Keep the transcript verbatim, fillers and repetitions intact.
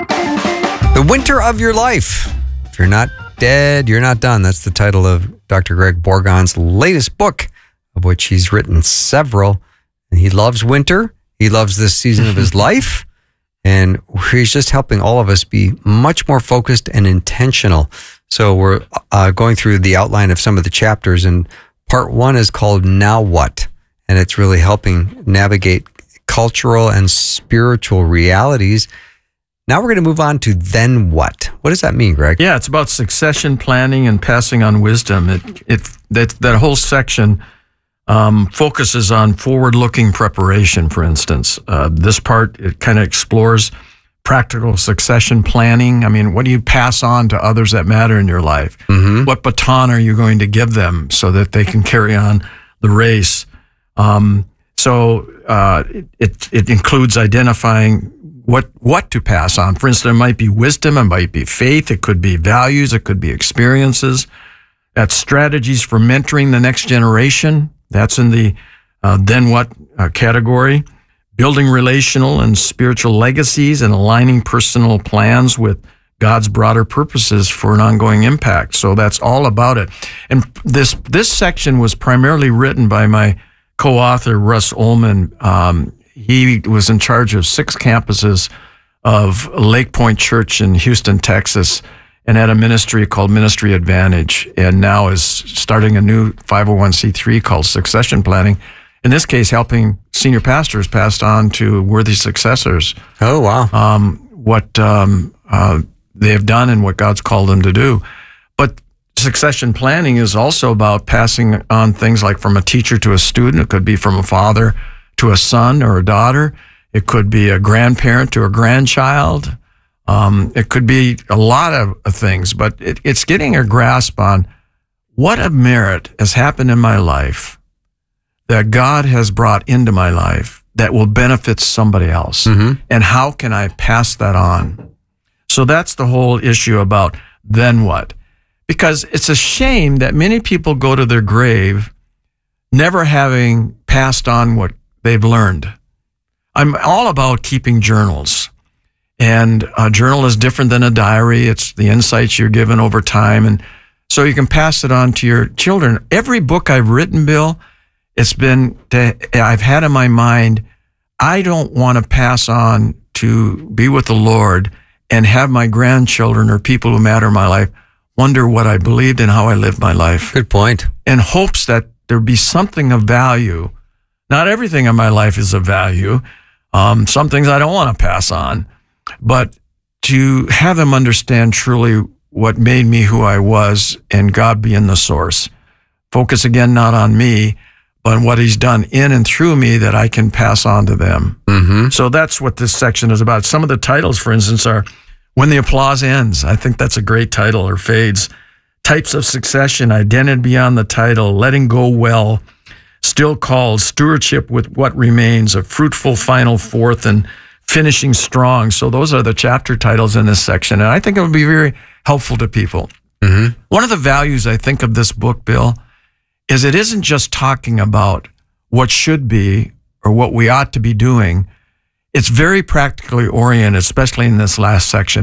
The Winter of Your Life. If you're not dead, you're not done. That's the title of Doctor Greg Bourgon's latest book, of which he's written several. And he loves winter. He loves this season of his life. And he's just helping all of us be much more focused and intentional. So we're uh, going through the outline of some of the chapters. And part one is called Now What? And it's really helping navigate cultural and spiritual realities. Now we're going to move on to Then What? What does that mean, Greg? Yeah, it's about succession planning and passing on wisdom. It it that that whole section um, focuses on forward-looking preparation. For instance, uh, this part it kind of explores practical succession planning. I mean, what do you pass on to others that matter in your life? Mm-hmm. What baton are you going to give them so that they can carry on the race? Um, so uh, it it includes identifying what what to pass on. For instance, it might be wisdom, it might be faith, it could be values, it could be experiences. That's strategies for mentoring the next generation. That's in the uh, Then What uh, category. Building relational and spiritual legacies and aligning personal plans with God's broader purposes for an ongoing impact. So that's all about it. And this this section was primarily written by my co-author, Russ Ullman. Um, He was in charge of six campuses of Lake Point Church in Houston, Texas, and had a ministry called Ministry Advantage, and now is starting a new five oh one c three called Succession Planning. In this case, helping senior pastors pass on to worthy successors. Oh, wow. Um, what um, uh, they have done and what God's called them to do. But succession planning is also about passing on things like from a teacher to a student. It could be from a father to a son or a daughter. It could be a grandparent to a grandchild. Um, it could be a lot of, of things, but it, it's getting a grasp on what of merit has happened in my life that God has brought into my life that will benefit somebody else. Mm-hmm. And how can I pass that on? So that's the whole issue about then what? Because it's a shame that many people go to their grave never having passed on what they've learned. I'm all about keeping journals. And a journal is different than a diary. It's the insights you're given over time. And so you can pass it on to your children. Every book I've written, Bill, it's been, to, I've had in my mind, I don't want to pass on to be with the Lord and have my grandchildren or people who matter in my life wonder what I believed and how I lived my life. Good point. In hopes that there be something of value. Not everything in my life is of value. Um, some things I don't want to pass on. But to have them understand truly what made me who I was and God being the source. Focus again, not on me, but on what he's done in and through me that I can pass on to them. Mm-hmm. So that's what this section is about. Some of the titles, for instance, are When the Applause Ends. I think that's a great title, or fades. Types of Succession, Identity Beyond the Title, Letting Go Well, Still Called, Stewardship with What Remains, A Fruitful Final Fourth, and Finishing Strong. So those are the chapter titles in this section, and I think it would be very helpful to people. Mm-hmm. One of the values I think of this book, Bill, is it isn't just talking about what should be or what we ought to be doing. It's very practically oriented, especially in this last section.